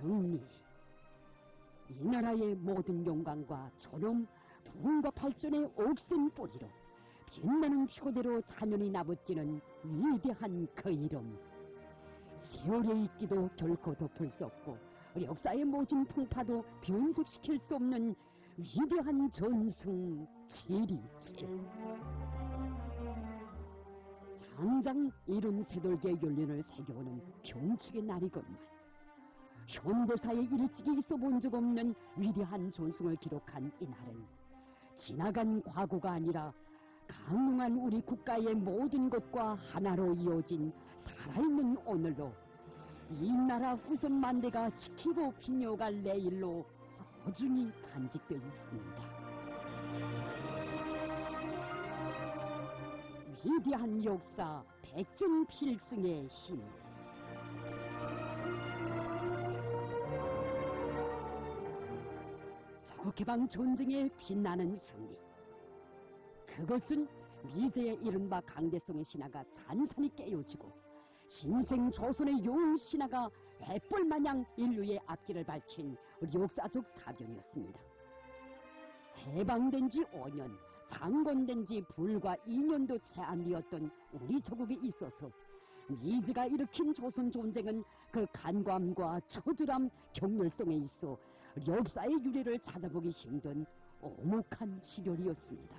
승리. 이 나라의 모든 영광과 존엄, 부흥과 발전의 옥센 뿌리로 빛나는 표대로 잔연히 나붙기는 위대한 그 이름. 세월의 있기도 결코 덮을 수 없고 역사의 모진 풍파도 변색시킬 수 없는 위대한 전승 727. 장장 이룬 새돌기의 연륜을 새겨오는 경축의 날이건만 현대사에 일찍이 있어 본 적 없는 위대한 전승을 기록한 이날은 지나간 과거가 아니라 강릉한 우리 국가의 모든 것과 하나로 이어진 살아있는 오늘로 이 나라 후손 만대가 지키고 빛려갈 내일로 소중히 간직되어 있습니다. 위대한 역사 백전필승의 힘. 자국해방 전쟁의 빛나는 승리. 그것은 미제의 이른바 강대성의 신화가 산산이 깨어지고 신생 조선의 용 신화가 횃불마냥 인류의 앞길을 밝힌 우리 역사적 사변이었습니다. 해방된 지 5년, 창건된 지 불과 2년도 채 안 되었던 우리 조국에 있어서 미즈가 일으킨 조선 전쟁은 그 간과함과 처절함, 격렬성에 있어 역사의 유래를 찾아보기 힘든 오목한 시련이었습니다.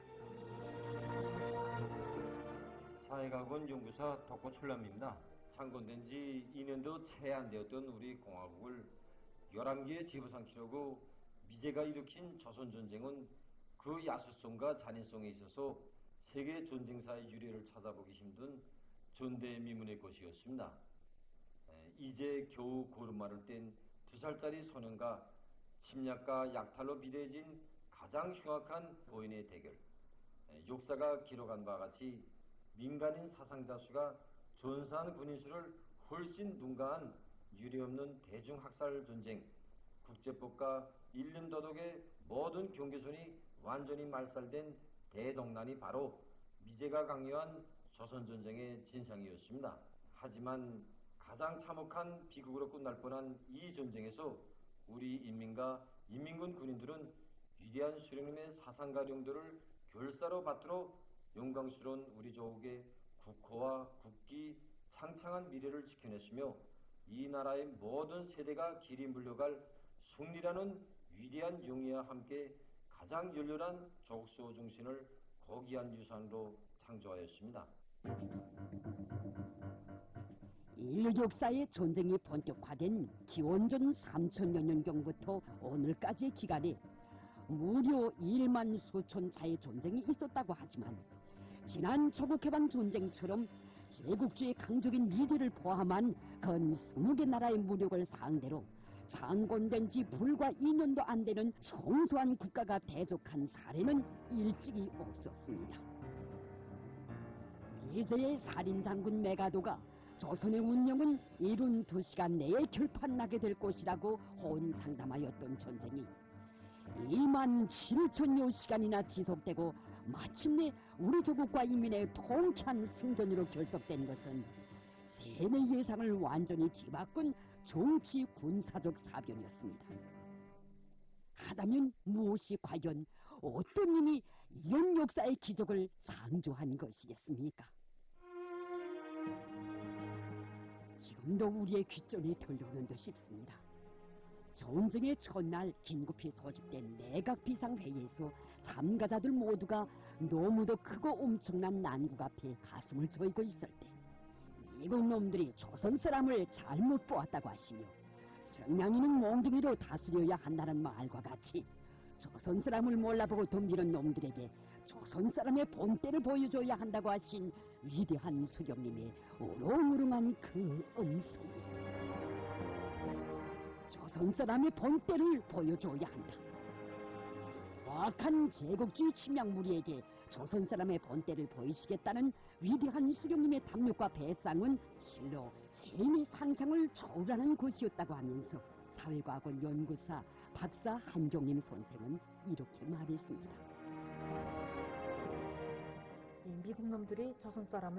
사회과학원 연구사 덕고출남입니다. 창건된 지 2년도 채 안 되었던 우리 공화국을 11개의 지부상키려고 미제가 일으킨 조선전쟁은 그 야수성과 잔인성에 있어서 세계 전쟁사의 유래를 찾아보기 힘든 전대미문의 것이었습니다. 이제 겨우 걸음마를 뗀 2살짜리 소년과 침략과 약탈로 비대해진 가장 흉악한 고인의 대결. 역사가 기록한 바와 같이 민간인 사상자 수가 전사한 군인 수를 훨씬 능가한 유례없는 대중학살 전쟁, 국제법과 인륜도덕의 모든 경계선이 완전히 말살된 대동난이 바로 미제가 강요한 조선전쟁의 진상이었습니다. 하지만 가장 참혹한 비극으로 끝날 뻔한 이 전쟁에서 우리 인민과 인민군 군인들은 위대한 수령님의 사상가령들을 결사로 받들어 영광스러운 우리 조국의 국호와 국기, 창창한 미래를 지켜냈으며 이 나라의 모든 세대가 길이 물려갈 승리라는 위대한 영예와 함께 가장 열렬한 조국수호 정신을 고귀한 유산으로 창조하였습니다. 인류 역사의 전쟁이 본격화된 기원전 3000여 년경부터 오늘까지의 기간에 무려 1만 수천 차의 전쟁이 있었다고 하지만 지난 조국해방 전쟁처럼 제국주의 강적인 미제를 포함한 건 20개 나라의 무력을 상대로 창건된 지 불과 2년도 안 되는 청소한 국가가 대적한 사례는 일찍이 없었습니다. 미제의 살인장군 메가도가 조선의 운명은 이른 2시간 내에 결판나게 될 것이라고 호언장담하였던 전쟁이 2만 7천여 시간이나 지속되고 마침내 우리 조국과 인민의 통쾌한 승전으로 결속된 것은 세뇌 예상을 완전히 뒤바꾼 정치 군사적 사변이었습니다. 하다면 무엇이 과연 어떤 힘이 이런 역사의 기적을 창조한 것이겠습니까? 지금도 우리의 귓전에 들려오는 듯 싶습니다. 전쟁의 첫날 긴급히 소집된 내각비상회의에서 참가자들 모두가 너무도 크고 엄청난 난국 앞에 가슴을 조이고 있을 때 미국 놈들이 조선 사람을 잘못 보았다고 하시며 성냥이는 몽둥이로 다스려야 한다는 말과 같이 조선 사람을 몰라보고 덤비는 놈들에게 조선 사람의 본때를 보여줘야 한다고 하신 위대한 수령님의 우렁우렁한 그 음성이 조선 사람의 본때를 보여줘야 한다. 포악한 제국주의 침략 무리에게 조선 사람의 본때를 보이시겠다는 위대한 수령님의 탐욕과 배짱은 실로 세미 상상을 초월하는 것이었다고 하면서 사회과학원 연구사 박사 한종림 선생은 이렇게 말했습니다. 미국 놈들이 조선 사람을